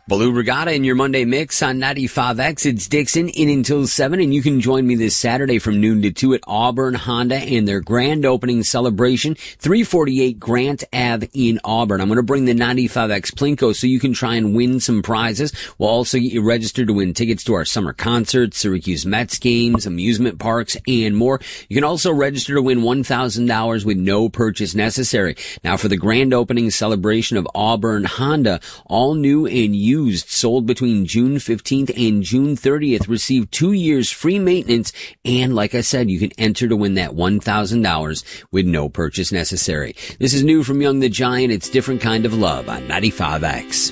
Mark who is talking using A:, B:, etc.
A: Blue Regatta in your Monday mix on 95X. It's Dixon in until 7, and you can join me this Saturday from noon to 2 at Auburn Honda and their grand opening celebration, 348 Grant Ave in Auburn. I'm going to bring the 95X Plinko so you can try and win some prizes. We'll also get you registered to win tickets to our summer concerts, Syracuse Mets games, amusement parks, and more. You can also register to win $1,000 with no purchase necessary. Now, for the grand opening celebration of Auburn Honda, all new and used sold between June 15th and June 30th receive 2 years free maintenance, and like I said, you can enter to win that $1,000 with no purchase necessary. This is new from Young the Giant. It's Different Kind of Love on 95X.